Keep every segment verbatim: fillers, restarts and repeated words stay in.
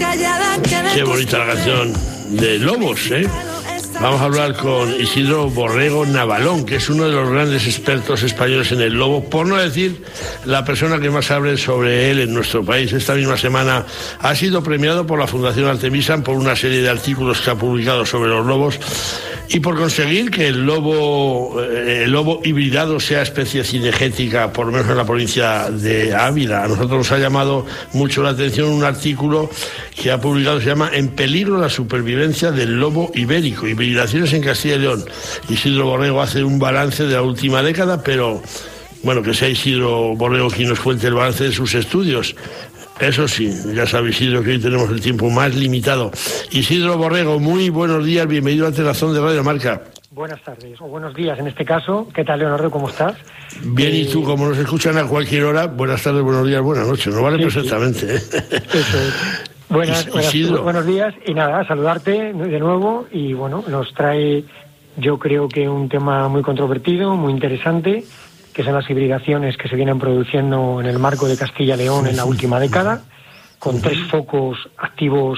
Qué bonita la canción de Lobos, ¿eh? Vamos a hablar con Isidro Borrego Navalón, que es uno de los grandes expertos españoles en el lobo, por no decir la persona que más hable sobre él en nuestro país. Esta misma semana ha sido premiado por la Fundación Artemisan por una serie de artículos que ha publicado sobre los lobos y por conseguir que el lobo, el lobo hibridado sea especie cinegética, por lo menos en la provincia de Ávila. A nosotros nos ha llamado mucho la atención un artículo que ha publicado, se llama En peligro la supervivencia del lobo ibérico, hibridaciones en Castilla y León. Isidro Borrego hace un balance de la última década, pero bueno, que sea Isidro Borrego quien nos cuente el balance de sus estudios. Eso sí, ya sabe Isidro que hoy tenemos el tiempo más limitado. Isidro Borrego, muy buenos días, bienvenido a Telazón de Radio Marca. Buenas tardes, o buenos días en este caso. ¿Qué tal, Leonardo? ¿Cómo estás? Bien, eh... y tú, como nos escuchan a cualquier hora, buenas tardes, buenos días, buenas noches, nos vale sí, perfectamente. Sí. Eso es. Buenas, buenas, buenos días y nada, saludarte de nuevo y bueno, nos trae yo creo que un tema muy controvertido, muy interesante, que son las hibridaciones que se vienen produciendo en el marco de Castilla y León en la última década, con tres focos activos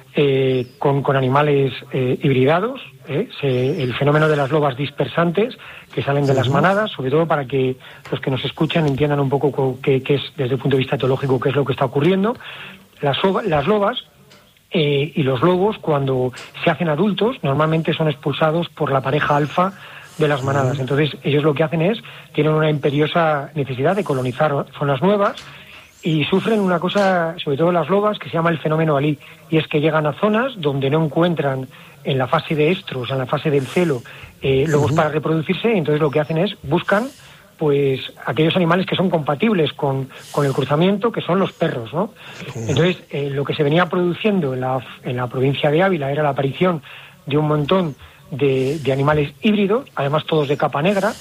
eh, con, con animales eh, hibridados, eh, se, el fenómeno de las lobas dispersantes que salen de las manadas, sobre todo para que los que nos escuchan entiendan un poco qué, qué es, desde el punto de vista etológico, qué es lo que está ocurriendo. Las, las lobas eh, y los lobos, cuando se hacen adultos, normalmente son expulsados por la pareja alfa de las manadas. Entonces, ellos lo que hacen es, tienen una imperiosa necesidad de colonizar zonas nuevas y sufren una cosa, sobre todo las lobas, que se llama el fenómeno Alí, y es que llegan a zonas donde no encuentran en la fase de estros, en la fase del celo, eh, lobos uh-huh. para reproducirse, y entonces lo que hacen es, buscan pues aquellos animales que son compatibles con, con el cruzamiento, que son los perros, ¿no? Uh-huh. Entonces, eh, lo que se venía produciendo en la, en la provincia de Ávila era la aparición de un montón de, de animales híbridos, además todos de capa negra,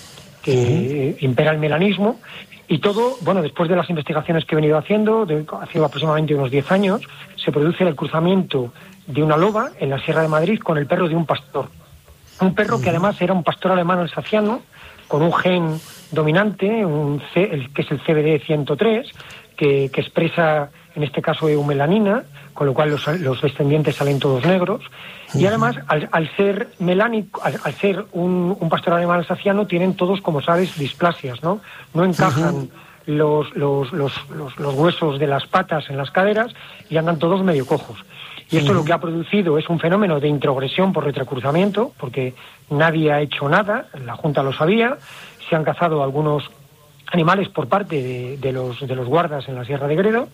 que uh-huh. impera el melanismo, y todo, bueno, después de las investigaciones que he venido haciendo, de, hace aproximadamente unos diez años, se produce el cruzamiento de una loba en la Sierra de Madrid con el perro de un pastor. Un perro uh-huh. que además era un pastor alemán alsaciano, con un gen dominante, un C, el, que es el C B D ciento tres, que, que expresa, en este caso, eumelanina, con lo cual los, los descendientes salen todos negros. Y además, al, al ser melánico, al, al ser un, un pastor alemán alsaciano, tienen todos, como sabes, displasias, ¿no? No encajan uh-huh. los, los, los, los, los huesos de las patas en las caderas y andan todos medio cojos. Y esto uh-huh. lo que ha producido es un fenómeno de introgresión por retrocruzamiento, porque nadie ha hecho nada, la Junta lo sabía, se han cazado algunos animales por parte de, de, los, de los guardas en la Sierra de Gredo,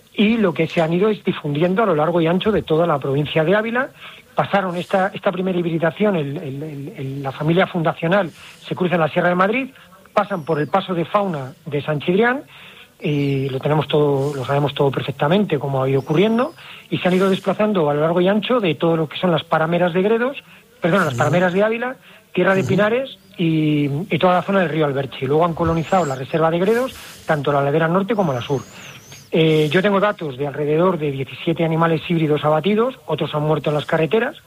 y lo que se han ido es difundiendo a lo largo y ancho de toda la provincia de Ávila. Pasaron esta, esta primera hibridación, el, el, el, el, la familia fundacional se cruza en la Sierra de Madrid, pasan por el paso de fauna de San Chidrián, y lo tenemos todo, lo sabemos todo perfectamente cómo ha ido ocurriendo, y se han ido desplazando a lo largo y ancho de todo lo que son las parameras de Gredos, perdón, las parameras de Ávila, Tierra de Pinares y, y toda la zona del río Alberche. Y luego han colonizado la reserva de Gredos, tanto la ladera norte como la sur. Eh, yo tengo datos de alrededor de diecisiete animales híbridos abatidos, otros han muerto en las carreteras,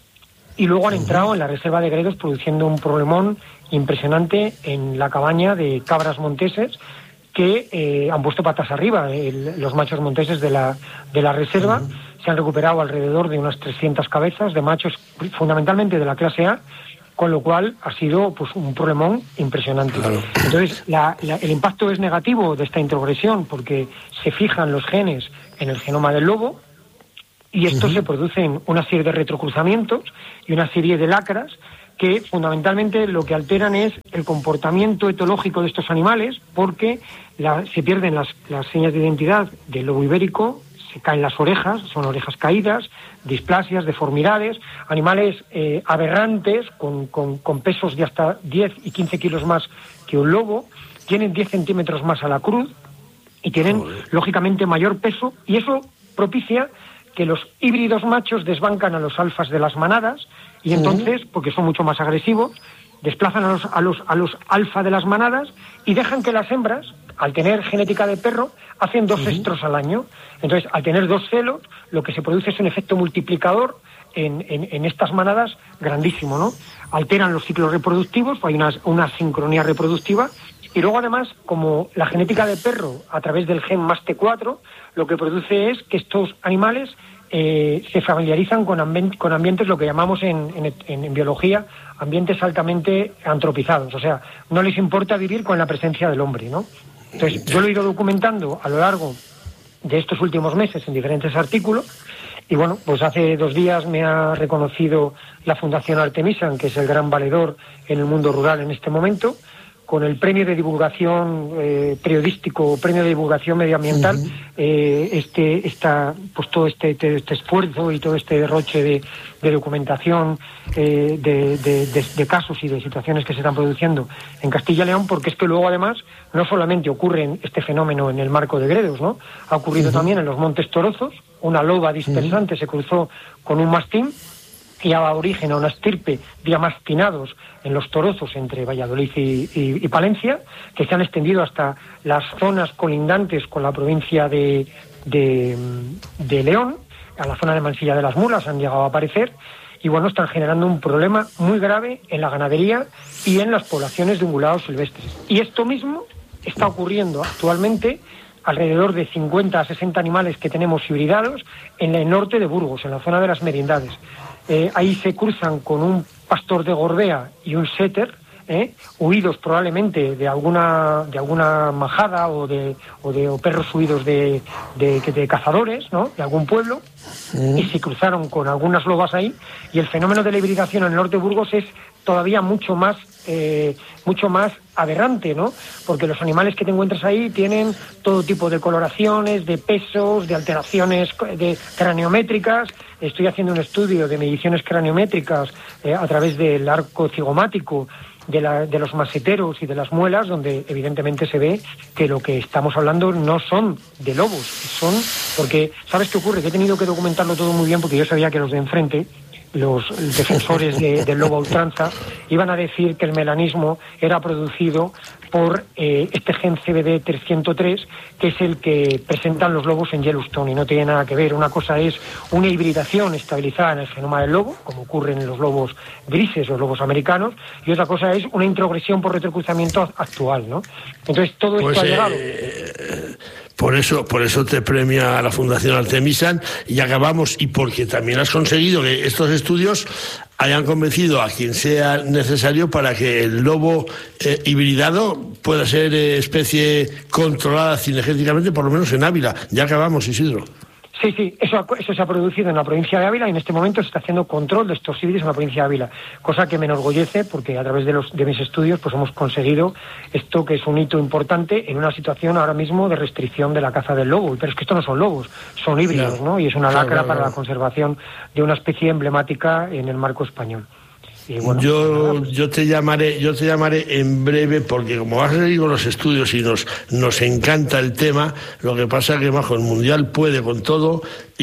y luego han entrado en la reserva de Gredos produciendo un problemón impresionante en la cabaña de cabras monteses, que eh, han puesto patas arriba. El, los machos monteses de la, de la reserva uh-huh. se han recuperado alrededor de unas trescientas cabezas de machos, fundamentalmente de la clase A, con lo cual ha sido pues un problemón impresionante. Claro. Entonces, la, la, el impacto es negativo de esta introgresión porque se fijan los genes en el genoma del lobo, y esto uh-huh. se producen una serie de retrocruzamientos y una serie de lacras que fundamentalmente lo que alteran es el comportamiento etológico de estos animales, porque la, se pierden las, las señas de identidad del lobo ibérico, se caen las orejas, son orejas caídas, displasias, deformidades, animales eh, aberrantes con, con, con pesos de hasta diez y quince kilos más que un lobo, tienen diez centímetros más a la cruz y tienen, Joder. lógicamente, mayor peso, y eso propicia que los híbridos machos desbancan a los alfas de las manadas, y entonces, porque son mucho más agresivos, desplazan a los, a los, a los alfa de las manadas y dejan que las hembras, al tener genética de perro, hacen dos uh-huh. estros al año. Entonces, al tener dos celos, lo que se produce es un efecto multiplicador en, en, en estas manadas grandísimo, ¿no? Alteran los ciclos reproductivos, hay una, una sincronía reproductiva, y luego además, como la genética de perro, a través del gen M A S T cuatro, lo que produce es que estos animales eh, se familiarizan con, ambien- con ambientes, lo que llamamos en, en, en biología, ambientes altamente antropizados. O sea, no les importa vivir con la presencia del hombre, ¿no? Entonces, yo lo he ido documentando a lo largo de estos últimos meses en diferentes artículos. Y bueno, pues hace dos días me ha reconocido la Fundación Artemisan, que es el gran valedor en el mundo rural en este momento, con el premio de divulgación eh, periodístico, premio de divulgación medioambiental, uh-huh. eh, este, esta, pues todo este, este, este esfuerzo y todo este derroche de, de documentación eh, de, de, de, de casos y de situaciones que se están produciendo en Castilla y León, porque es que luego además no solamente ocurre este fenómeno en el marco de Gredos, ¿no? Ha ocurrido uh-huh. también en los Montes Torozos, una loba dispersante uh-huh. se cruzó con un mastín y daba origen a una estirpe de amastinados en los Torozos entre Valladolid y, y, y Palencia, que se han extendido hasta las zonas colindantes con la provincia de, de, de León, a la zona de Mansilla de las Mulas han llegado a aparecer, y bueno, están generando un problema muy grave en la ganadería y en las poblaciones de ungulados silvestres. Y esto mismo está ocurriendo actualmente alrededor de cincuenta a sesenta animales que tenemos hibridados en el norte de Burgos, en la zona de las Merindades. Eh, ahí se cruzan con un pastor de Gorbea y un setter, eh, huidos probablemente de alguna de alguna majada o de o de o perros huidos de, de, de cazadores, ¿no? De algún pueblo, sí. Y se cruzaron con algunas lobas ahí, y el fenómeno de la hibridación en el norte de Burgos es todavía mucho más eh, mucho más aberrante, ¿no? Porque los animales que te encuentras ahí tienen todo tipo de coloraciones, de pesos, de alteraciones de craniométricas. Estoy haciendo un estudio de mediciones craniométricas eh, a través del arco cigomático de, la, de los maseteros y de las muelas, donde evidentemente se ve que lo que estamos hablando no son de lobos, son porque, ¿sabes qué ocurre? Que he tenido que documentarlo todo muy bien porque yo sabía que los de enfrente, los defensores de, del lobo a ultranza, iban a decir que el melanismo era producido por eh, este gen C B D trescientos tres, que es el que presentan los lobos en Yellowstone, y no tiene nada que ver. Una cosa es una hibridación estabilizada en el genoma del lobo, como ocurre en los lobos grises, los lobos americanos, y otra cosa es una introgresión por retrocruzamiento actual, ¿no? Entonces todo esto pues, ha llegado... Eh... Por eso, por eso te premia la Fundación Artemisan, y acabamos, y porque también has conseguido que estos estudios hayan convencido a quien sea necesario para que el lobo eh, hibridado pueda ser eh, especie controlada cinegéticamente, por lo menos en Ávila. Ya acabamos, Isidro. Sí, sí, eso, eso se ha producido en la provincia de Ávila, y en este momento se está haciendo control de estos híbridos en la provincia de Ávila, cosa que me enorgullece porque a través de los de mis estudios pues hemos conseguido esto, que es un hito importante en una situación ahora mismo de restricción de la caza del lobo. Pero es que estos no son lobos, son híbridos, claro, ¿no? Y es una lacra, claro, claro, para la conservación de una especie emblemática en el marco español. Y bueno, yo pues, yo te llamaré yo te llamaré en breve, porque como vas a seguir con los estudios y nos nos encanta el tema. Lo que pasa es que bajo el mundial puede con todo,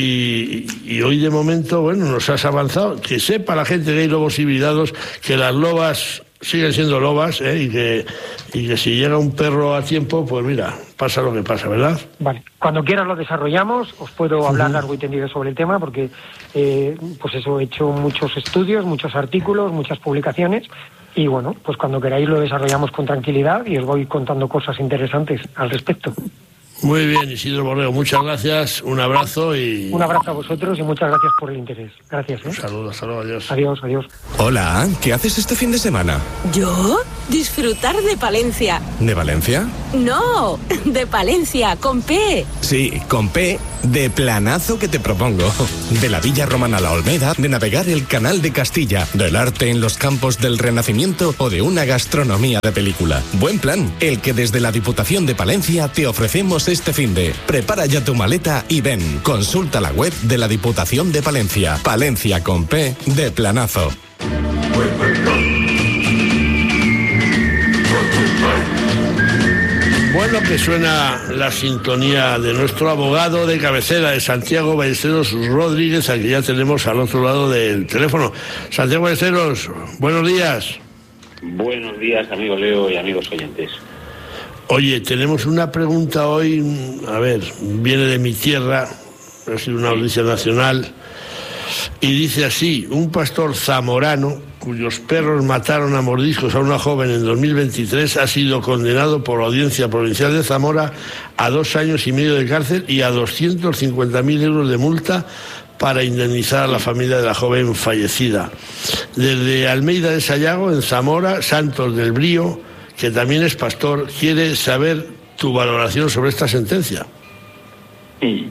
y, y hoy de momento, bueno, nos has avanzado. Que sepa la gente que hay lobos hibridados, que las lobas siguen siendo lobas, ¿eh? y que y que si llega un perro a tiempo, pues mira, pasa lo que pasa, ¿verdad? Vale, cuando quieras lo desarrollamos, os puedo hablar uh-huh. largo y tendido sobre el tema, porque eh, pues eso, he hecho muchos estudios, muchos artículos, muchas publicaciones, y bueno, pues cuando queráis lo desarrollamos con tranquilidad y os voy contando cosas interesantes al respecto. Muy bien, Isidro Borrego, muchas gracias, un abrazo y... Un abrazo a vosotros y muchas gracias por el interés. Gracias, ¿eh? Un saludo, hasta luego, adiós. Adiós, adiós. Hola, ¿qué haces este fin de semana? ¿Yo? Disfrutar de Palencia. ¿De Valencia? No, de Palencia, con P. Sí, con P, de planazo que te propongo. De la Villa Romana La Olmeda, de navegar el Canal de Castilla, del arte en los campos del Renacimiento o de una gastronomía de película. Buen plan, el que desde la Diputación de Palencia te ofrecemos este finde. Prepara ya tu maleta y ven. Consulta la web de la Diputación de Palencia. Palencia con P, de planazo. Bueno, que suena la sintonía de nuestro abogado de cabecera, de Santiago Ballesteros Rodríguez, al que ya tenemos al otro lado del teléfono. Santiago Ballesteros, buenos días. Buenos días, amigo Leo y amigos oyentes. Oye, tenemos una pregunta hoy, a ver, viene de mi tierra, ha sido una audiencia nacional, y dice así: un pastor zamorano cuyos perros mataron a mordiscos a una joven en dos mil veintitrés ha sido condenado por la Audiencia Provincial de Zamora a dos años y medio de cárcel y a doscientos cincuenta mil euros de multa para indemnizar a la familia de la joven fallecida. Desde Almeida de Sayago, en Zamora, Santos del Brío, que también es pastor, quiere saber tu valoración sobre esta sentencia. Sí.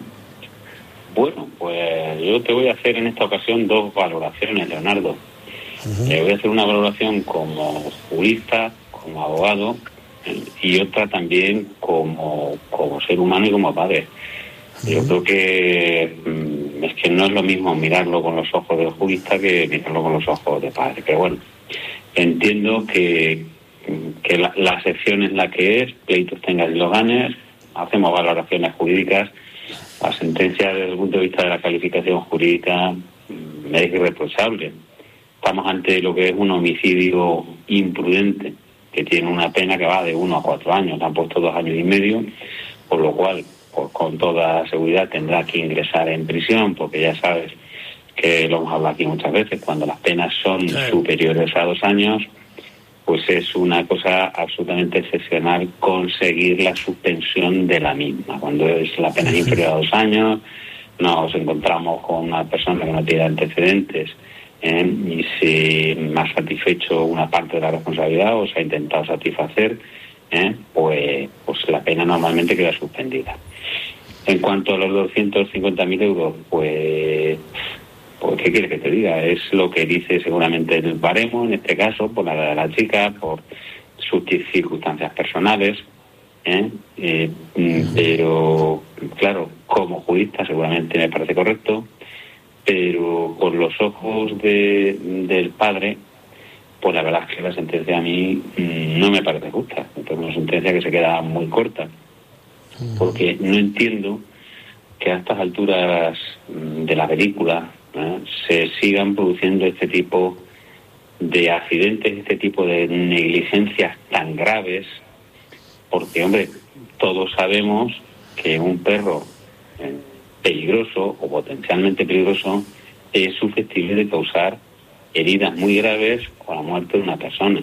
Bueno, pues yo te voy a hacer en esta ocasión dos valoraciones, Leonardo. Uh-huh. Eh, voy a hacer una valoración como jurista, como abogado, eh, y otra también como, como ser humano y como padre. Uh-huh. Yo creo que mm, es que no es lo mismo mirarlo con los ojos del jurista que mirarlo con los ojos de padre. Pero bueno, entiendo que, que la, la sección es la que es, pleitos tengas y los ganes, hacemos valoraciones jurídicas. La sentencia desde el punto de vista de la calificación jurídica es irreprochable. Estamos ante lo que es un homicidio imprudente, que tiene una pena que va de uno a cuatro años. Le han puesto dos años y medio, por lo cual, pues, con toda seguridad tendrá que ingresar en prisión, porque ya sabes que lo hemos hablado aquí muchas veces, cuando las penas son sí. superiores a dos años, pues es una cosa absolutamente excepcional conseguir la suspensión de la misma. Cuando es la pena inferior a dos años, nos encontramos con una persona que no tiene antecedentes ¿eh? y se ha satisfecho una parte de la responsabilidad o se ha intentado satisfacer, ¿eh? pues, pues la pena normalmente queda suspendida. En cuanto a los doscientos cincuenta mil euros, pues... Pues, ¿qué quieres que te diga? Es lo que dice seguramente el baremo, en este caso, por la edad de la chica, por sus circunstancias personales, ¿eh? Eh, pero, claro, como jurista seguramente me parece correcto, pero con los ojos de, del padre, pues la verdad es que la sentencia a mí no me parece justa. Es una sentencia que se queda muy corta, porque no entiendo que a estas alturas de la película ¿eh? se sigan produciendo este tipo de accidentes, este tipo de negligencias tan graves, porque, hombre, todos sabemos que un perro eh, peligroso o potencialmente peligroso es susceptible de causar heridas muy graves o la muerte de una persona.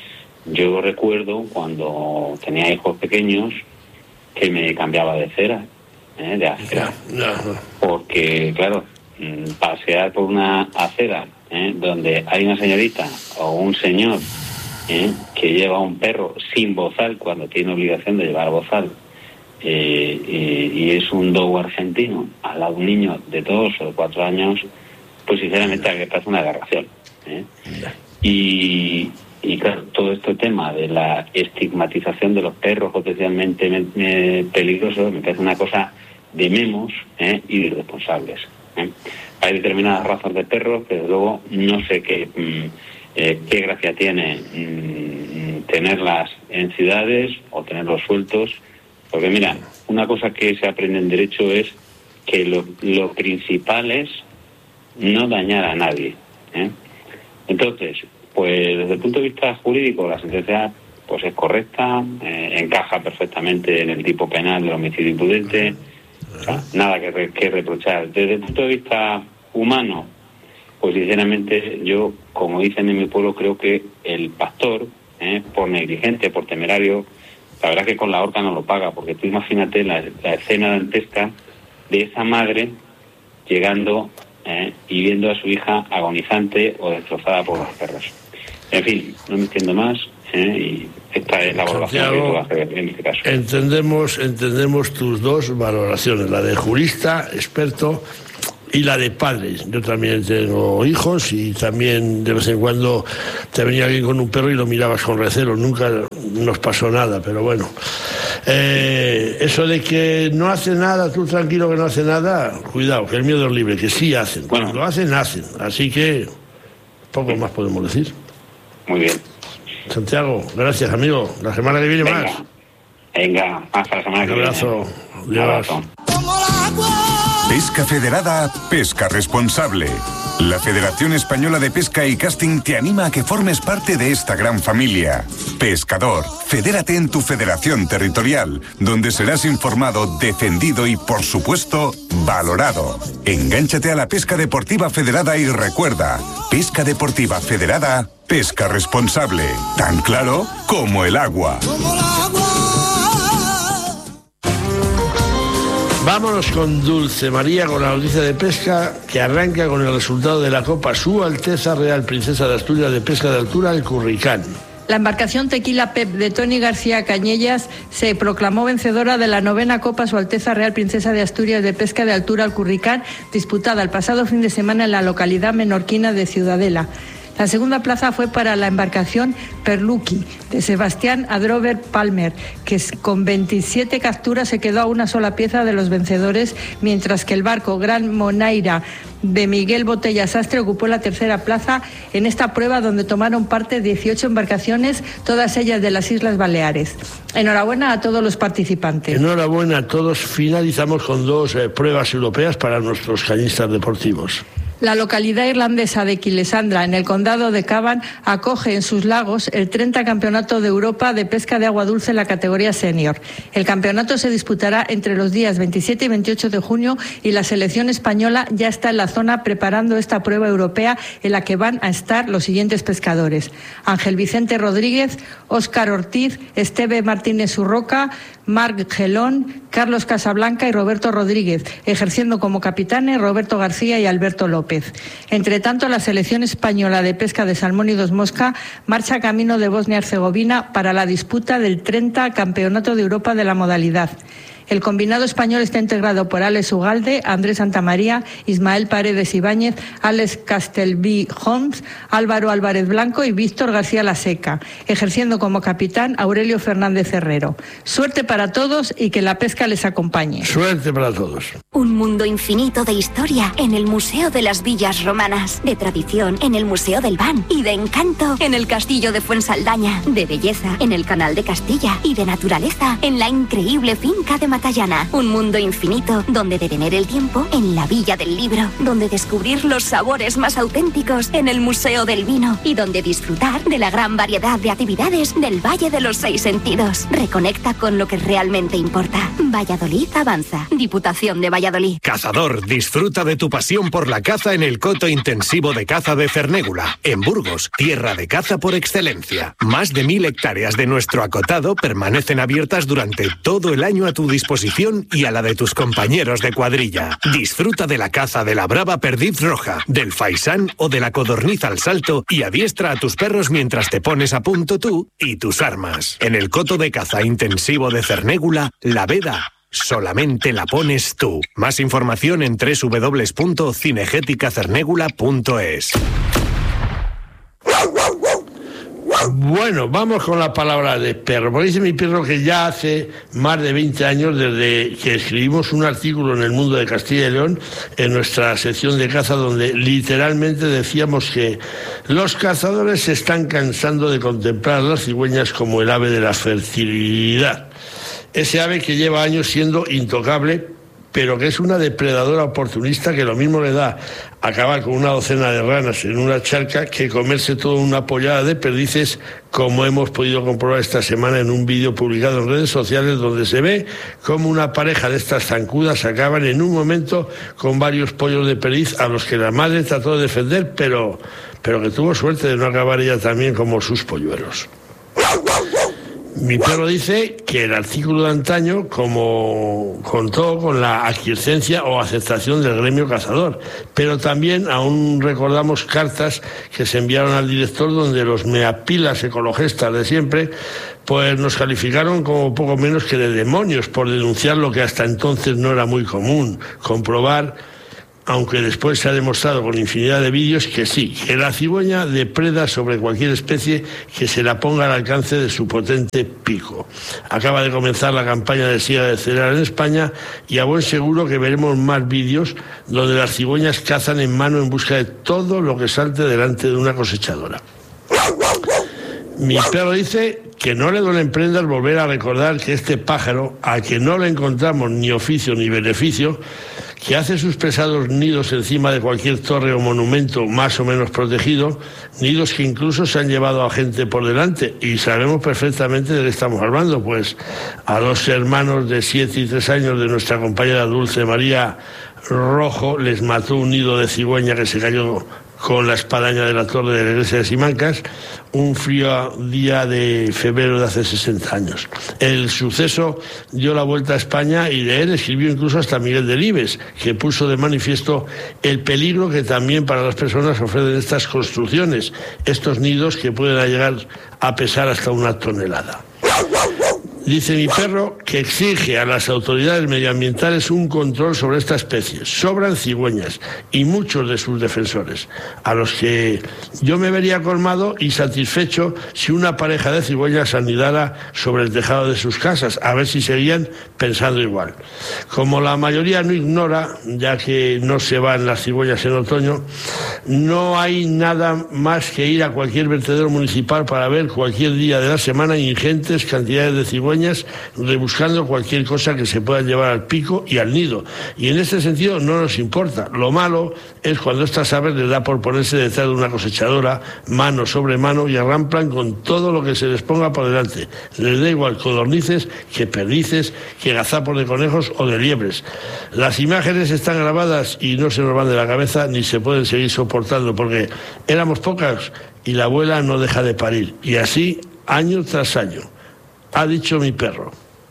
Yo recuerdo cuando tenía hijos pequeños que me cambiaba de cera, ¿eh? de acera, no, no. porque, claro, pasear por una acera ¿eh? donde hay una señorita o un señor ¿eh? que lleva un perro sin bozal cuando tiene obligación de llevar bozal eh, y, y es un dogo argentino al lado de un niño de dos o de cuatro años, pues sinceramente me parece una aberración ¿eh? y, y claro, todo este tema de la estigmatización de los perros potencialmente eh, peligrosos me parece una cosa de memos ¿eh? y de irresponsables. ¿eh? Hay determinadas razas de perros que desde luego no sé qué, mm, eh, qué gracia tiene mm, tenerlas en ciudades o tenerlos sueltos, porque mira, una cosa que se aprende en derecho es que lo, lo principal es no dañar a nadie. ¿eh? Entonces, pues desde el punto de vista jurídico la sentencia pues es correcta, eh, encaja perfectamente en el tipo penal del homicidio imprudente. O sea, nada que, re, que reprochar. Desde el punto de vista humano, pues sinceramente yo, como dicen en mi pueblo, creo que el pastor, ¿eh? por negligente, por temerario, la verdad que con la horca no lo paga, porque tú imagínate la, la escena dantesca de esa madre llegando ¿eh? y viendo a su hija agonizante o destrozada por los perros. En fin, no me extiendo más. ¿eh? Y esta es la valoración que tú vas a hacer en este caso. Entendemos, entendemos tus dos valoraciones, la de jurista, experto, y la de padre. Yo también tengo hijos y también de vez en cuando te venía alguien con un perro y lo mirabas con recelo. Nunca nos pasó nada, pero bueno. Eh, eso de que no hace nada, tú tranquilo que no hace nada, cuidado, que el miedo es libre, que sí hacen. Bueno, cuando lo hacen, hacen. Así que poco más podemos decir. Muy bien. Santiago, gracias, amigo. La semana que viene Venga. más. Venga, hasta la semana que viene. Un abrazo. Un abrazo. Pesca Federada, pesca responsable. La Federación Española de Pesca y Casting te anima a que formes parte de esta gran familia. Pescador, fedérate en tu federación territorial, donde serás informado, defendido y, por supuesto, valorado. Engánchate a la pesca deportiva federada y recuerda, pesca deportiva federada, pesca responsable. Tan claro como el agua. Vámonos con Dulce María, con la noticia de pesca que arranca con el resultado de la Copa Su Alteza Real Princesa de Asturias de Pesca de Altura, el Curricán. La embarcación Tequila Pep de Tony García Cañellas se proclamó vencedora de la novena Copa Su Alteza Real Princesa de Asturias de Pesca de Altura al Curricán, disputada el pasado fin de semana en la localidad menorquina de Ciudadela. La segunda plaza fue para la embarcación Perluqui de Sebastián Adrover Palmer, que con veintisiete capturas se quedó a una sola pieza de los vencedores, mientras que el barco Gran Monaira de Miguel Botella Sastre ocupó la tercera plaza en esta prueba, donde tomaron parte dieciocho embarcaciones, todas ellas de las Islas Baleares. Enhorabuena a todos los participantes. Enhorabuena a todos. Finalizamos con dos eh, pruebas europeas para nuestros cañistas deportivos. La localidad irlandesa de Quilesandra, en el condado de Cavan, acoge en sus lagos el treinta Campeonato de Europa de Pesca de Agua Dulce en la categoría senior. El campeonato se disputará entre los días veintisiete y veintiocho de junio y la selección española ya está en la zona preparando esta prueba europea, en la que van a estar los siguientes pescadores: Ángel Vicente Rodríguez, Óscar Ortiz, Esteve Martínez Surroca, Marc Gelón, Carlos Casablanca y Roberto Rodríguez, ejerciendo como capitanes Roberto García y Alberto López. Entre tanto, la selección española de pesca de salmón y dos mosca marcha camino de Bosnia-Herzegovina para la disputa del treinta Campeonato de Europa de la modalidad. El combinado español está integrado por Alex Ugalde, Andrés Santamaría, Ismael Paredes Ibáñez, Alex Castelví Homs, Álvaro Álvarez Blanco y Víctor García Laseca, ejerciendo como capitán Aurelio Fernández Herrero. Suerte para todos y que la pesca les acompañe. Suerte para todos. Un mundo infinito de historia en el Museo de las Villas Romanas, de tradición en el Museo del Ban y de encanto en el Castillo de Fuensaldaña, de belleza en el Canal de Castilla y de naturaleza en la increíble finca de Matallana. Un mundo infinito donde detener el tiempo en la Villa del Libro, donde descubrir los sabores más auténticos en el Museo del Vino y donde disfrutar de la gran variedad de actividades del Valle de los Seis Sentidos. Reconecta con lo que realmente importa. Valladolid avanza. Diputación de Valladolid. Cazador, disfruta de tu pasión por la caza en el coto intensivo de caza de Cernégula, en Burgos, tierra de caza por excelencia. Más de mil hectáreas de nuestro acotado permanecen abiertas durante todo el año a tu disposición y a la de tus compañeros de cuadrilla. Disfruta de la caza de la brava perdiz roja, del faisán o de la codorniz al salto y adiestra a tus perros mientras te pones a punto tú y tus armas. En el coto de caza intensivo de Cernégula, la veda solamente la pones tú. Más información en doble u doble u doble u punto cinegética cernégula punto es. Bueno, vamos con la palabra de perro. Porque dice mi perro que ya hace más de veinte años desde que escribimos un artículo en El Mundo de Castilla y León, en nuestra sección de caza, donde literalmente decíamos que los cazadores se están cansando de contemplar a las cigüeñas como el ave de la fertilidad. Ese ave que lleva años siendo intocable, pero que es una depredadora oportunista que lo mismo le da acabar con una docena de ranas en una charca que comerse toda una pollada de perdices, como hemos podido comprobar esta semana en un vídeo publicado en redes sociales, donde se ve como una pareja de estas zancudas acaban en un momento con varios pollos de perdiz a los que la madre trató de defender, pero, pero que tuvo suerte de no acabar ella también como sus polluelos. Mi perro dice que el artículo de antaño, como contó con la aquiescencia o aceptación del gremio cazador, pero también aún recordamos cartas que se enviaron al director, donde los meapilas ecologistas de siempre pues nos calificaron como poco menos que de demonios por denunciar lo que hasta entonces no era muy común: comprobar, aunque después se ha demostrado con infinidad de vídeos, que sí, que la cigüeña depreda sobre cualquier especie que se la ponga al alcance de su potente pico. Acaba de comenzar la campaña de siega de cereal en España y a buen seguro que veremos más vídeos donde las cigüeñas cazan en mano en busca de todo lo que salte delante de una cosechadora. Mi perro dice que no le duelen prendas volver a recordar que este pájaro, al que no le encontramos ni oficio ni beneficio, que hace sus pesados nidos encima de cualquier torre o monumento más o menos protegido, nidos que incluso se han llevado a gente por delante, y sabemos perfectamente de qué estamos hablando, pues a dos hermanos de siete y tres años de nuestra compañera Dulce María Rojo les mató un nido de cigüeña que se cayó con la espadaña de la torre de la iglesia de Simancas, un frío día de febrero de hace sesenta años. El suceso dio la vuelta a España y de él escribió incluso hasta Miguel Delibes, que puso de manifiesto el peligro que también para las personas ofrecen estas construcciones, estos nidos que pueden llegar a pesar hasta una tonelada. Dice mi perro que exige a las autoridades medioambientales un control sobre esta especie. Sobran cigüeñas y muchos de sus defensores, a los que yo me vería colmado y satisfecho si una pareja de cigüeñas anidara sobre el tejado de sus casas, a ver si seguían pensando igual. Como la mayoría no ignora, ya que no se van las cigüeñas en otoño, no hay nada más que ir a cualquier vertedero municipal para ver cualquier día de la semana ingentes cantidades de cigüeñas rebuscando cualquier cosa que se pueda llevar al pico y al nido. Y en este sentido no nos importa. Lo malo es cuando estas aves les da por ponerse detrás de una cosechadora, mano sobre mano, y arramplan con todo lo que se les ponga por delante. Les da igual codornices que perdices, que gazapos de conejos o de liebres. Las imágenes están grabadas y no se nos van de la cabeza ni se pueden seguir soportando, porque éramos pocas y la abuela no deja de parir. Y así, año tras año. Ha dicho mi perro.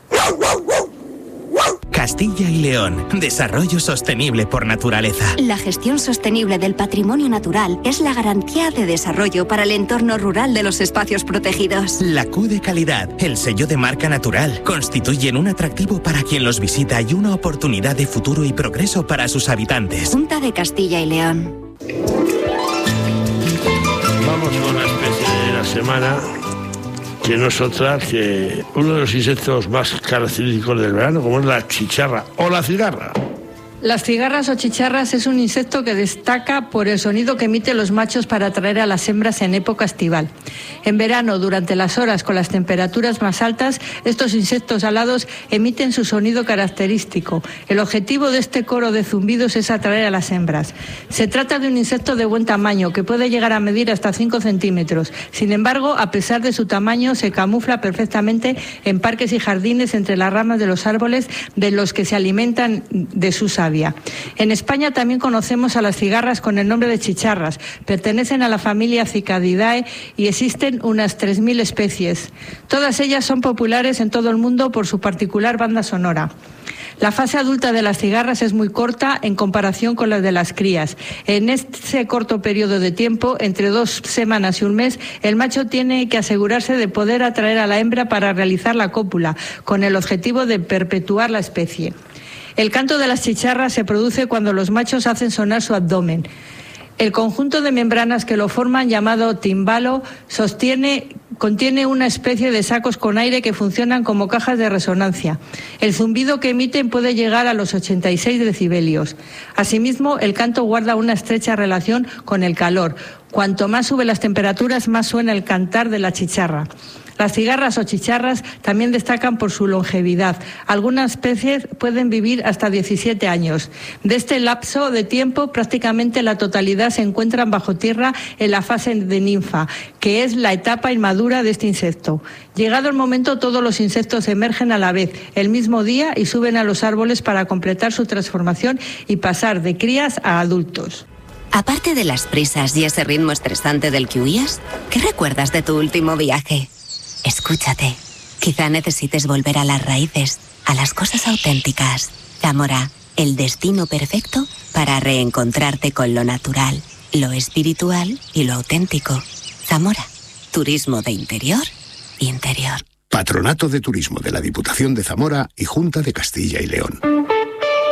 Castilla y León. Desarrollo sostenible por naturaleza. La gestión sostenible del patrimonio natural es la garantía de desarrollo para el entorno rural de los espacios protegidos. La Q de calidad, el sello de marca natural, constituyen un atractivo para quien los visita y una oportunidad de futuro y progreso para sus habitantes. Junta de Castilla y León. Vamos con la especie de la semana, que no es otra que uno de los insectos más característicos del verano, como es la chicharra o la cigarra. Las cigarras o chicharras es un insecto que destaca por el sonido que emiten los machos para atraer a las hembras en época estival. En verano, durante las horas con las temperaturas más altas, estos insectos alados emiten su sonido característico. El objetivo de este coro de zumbidos es atraer a las hembras. Se trata de un insecto de buen tamaño, que puede llegar a medir hasta cinco centímetros. Sin embargo, a pesar de su tamaño, se camufla perfectamente en parques y jardines entre las ramas de los árboles de los que se alimentan de su savia. En España también conocemos a las cigarras con el nombre de chicharras. Pertenecen a la familia Cicadidae y existen unas tres mil especies. Todas ellas son populares en todo el mundo por su particular banda sonora. La fase adulta de las cigarras es muy corta en comparación con la de las crías. En ese corto periodo de tiempo, entre dos semanas y un mes, el macho tiene que asegurarse de poder atraer a la hembra para realizar la cópula, con el objetivo de perpetuar la especie. El canto de las chicharras se produce cuando los machos hacen sonar su abdomen. El conjunto de membranas que lo forman, llamado timbalo, sostiene, contiene una especie de sacos con aire que funcionan como cajas de resonancia. El zumbido que emiten puede llegar a los ochenta y seis decibelios. Asimismo, el canto guarda una estrecha relación con el calor. Cuanto más suben las temperaturas, más suena el cantar de la chicharra. Las cigarras o chicharras también destacan por su longevidad. Algunas especies pueden vivir hasta diecisiete años. De este lapso de tiempo, prácticamente la totalidad se encuentran bajo tierra en la fase de ninfa, que es la etapa inmadura de este insecto. Llegado el momento, todos los insectos emergen a la vez, el mismo día, y suben a los árboles para completar su transformación y pasar de crías a adultos. Aparte de las prisas y ese ritmo estresante del que huías, ¿qué recuerdas de tu último viaje? Escúchate. Quizá necesites volver a las raíces, a las cosas auténticas. Zamora, el destino perfecto para reencontrarte con lo natural, lo espiritual y lo auténtico. Zamora, turismo de interior, interior. Patronato de Turismo de la Diputación de Zamora y Junta de Castilla y León.